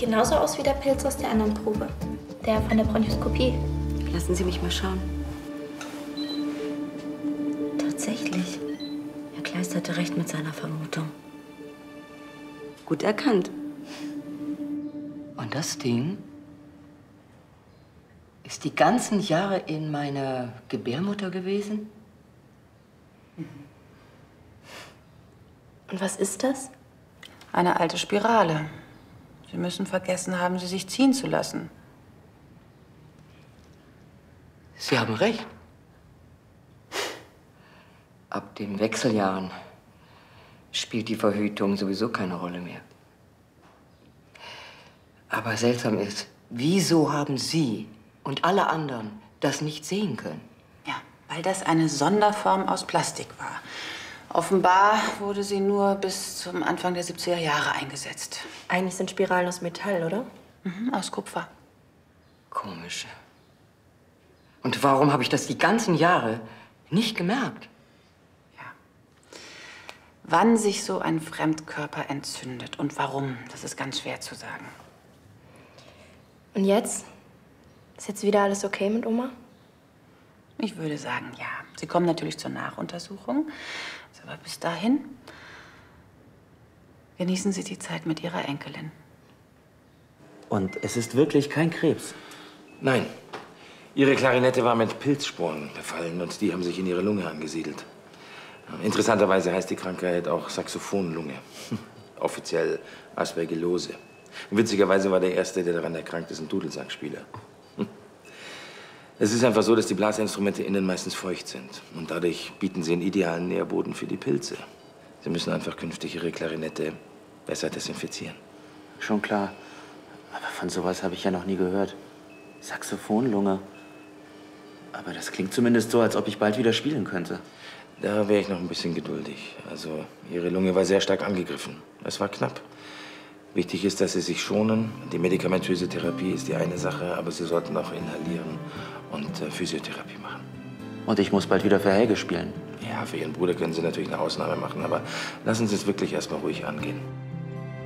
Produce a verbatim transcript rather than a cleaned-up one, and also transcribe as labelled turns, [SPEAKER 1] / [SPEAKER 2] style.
[SPEAKER 1] genauso aus wie der Pilz aus der anderen Probe. Der von der Bronchoskopie.
[SPEAKER 2] Lassen Sie mich mal schauen. Tatsächlich. Herr Kleist hatte recht mit seiner Vermutung. Gut erkannt.
[SPEAKER 3] Und das Ding ist die ganzen Jahre in meiner Gebärmutter gewesen?
[SPEAKER 1] Und was ist das?
[SPEAKER 4] Eine alte Spirale. Sie müssen vergessen haben, sie sich ziehen zu lassen.
[SPEAKER 3] Sie haben recht. Ab den Wechseljahren spielt die Verhütung sowieso keine Rolle mehr. Aber seltsam ist, wieso haben Sie und alle anderen das nicht sehen können?
[SPEAKER 4] Ja, weil das eine Sonderform aus Plastik war. Offenbar wurde sie nur bis zum Anfang der siebziger Jahre eingesetzt.
[SPEAKER 1] Eigentlich sind Spiralen aus Metall, oder?
[SPEAKER 4] Mhm, aus Kupfer.
[SPEAKER 3] Komisch. Und warum habe ich das die ganzen Jahre nicht gemerkt?
[SPEAKER 4] Ja. Wann sich so ein Fremdkörper entzündet und warum, das ist ganz schwer zu sagen.
[SPEAKER 1] Und jetzt? Ist jetzt wieder alles okay mit Oma?
[SPEAKER 4] Ich würde sagen, ja. Sie kommen natürlich zur Nachuntersuchung. Aber bis dahin genießen Sie die Zeit mit Ihrer Enkelin.
[SPEAKER 5] Und es ist wirklich kein Krebs?
[SPEAKER 6] Nein. Ihre Klarinette war mit Pilzsporen befallen und die haben sich in ihre Lunge angesiedelt. Interessanterweise heißt die Krankheit auch Saxophonlunge. Offiziell Aspergillose. Witzigerweise war der Erste, der daran erkrankt ist, ein Dudelsackspieler. Es ist einfach so, dass die Blasinstrumente innen meistens feucht sind. Und dadurch bieten sie einen idealen Nährboden für die Pilze. Sie müssen einfach künftig Ihre Klarinette besser desinfizieren.
[SPEAKER 5] Schon klar. Aber von sowas habe ich ja noch nie gehört. Saxophonlunge. Aber das klingt zumindest so, als ob ich bald wieder spielen könnte.
[SPEAKER 6] Da wäre ich noch ein bisschen geduldig. Also, Ihre Lunge war sehr stark angegriffen. Es war knapp. Wichtig ist, dass Sie sich schonen. Die medikamentöse Therapie ist die eine Sache, aber Sie sollten auch inhalieren und äh, Physiotherapie machen.
[SPEAKER 5] Und ich muss bald wieder für Helge spielen.
[SPEAKER 6] Ja, für Ihren Bruder können Sie natürlich eine Ausnahme machen, aber lassen Sie es wirklich erst mal ruhig angehen.